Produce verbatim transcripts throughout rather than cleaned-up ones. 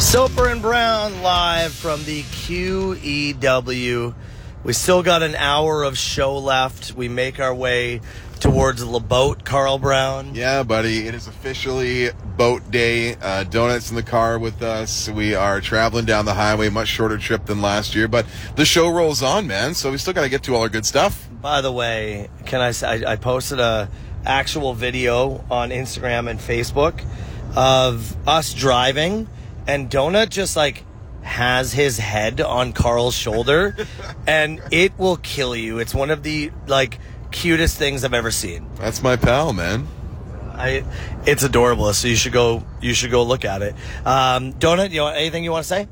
Soper and Brown live from the Q E W. We still got an hour of show left. We make our way towards LeBoat, Carl Brown. Yeah, buddy. It is officially boat day. Uh, donuts in the car with us. We are traveling down the highway. Much shorter trip than last year, but the show rolls on, man. So we still got to get to all our good stuff. By the way, can I say I, I posted a actual video on Instagram and Facebook of us driving, and Donut just like has his head on Carl's shoulder, and it will kill you. It's one of the like cutest things I've ever seen. That's my pal, man. I, it's adorable. So you should go. You should go look at it. Um, Donut, you want, anything you want to say?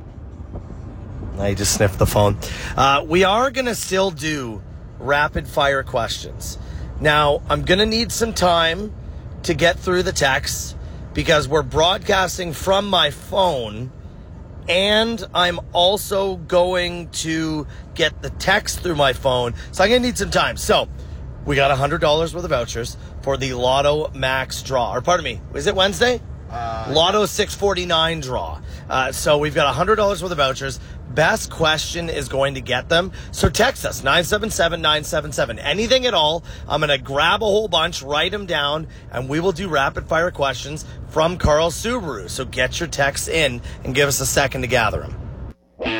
I just sniffed the phone. Uh, we are gonna still do rapid fire questions. Now I'm gonna need some time to get through the texts because we're broadcasting from my phone. And I'm also going to get the text through my phone. So I'm going to need some time. So we got one hundred dollars worth of vouchers for the Lotto Max draw. Or pardon me, is it Wednesday? Uh, Lotto six forty-nine draw. Uh, so we've got one hundred dollars worth of vouchers. Best question is going to get them. So text us, nine seven seven nine seven seven. Anything at all. I'm going to grab a whole bunch, write them down, and we will do rapid fire questions from Carl Subaru. So get your texts in and give us a second to gather them.